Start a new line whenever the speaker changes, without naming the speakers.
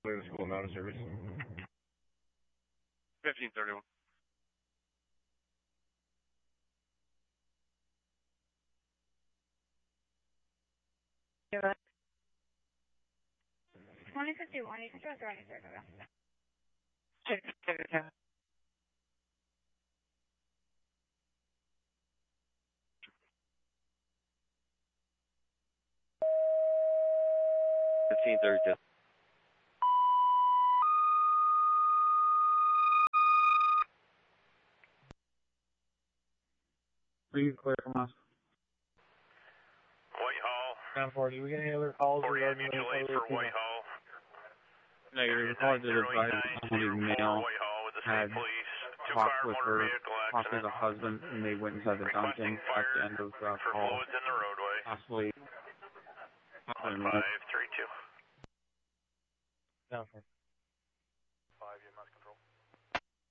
Clear the school and out of service.
1531.
Yeah. 2051, you can trust running, sir.
Check. 1532.
Are you clear from us?
Whitehall.
940, we get any other calls?
49 mutual aid for Whitehall.
Negative. Called to advise somebody male had talked with her, possibly the husband, and they went inside the dungeon at the end of the call.
Fluids in the roadway.
Possibly.
1532.
Down for
5, you must control.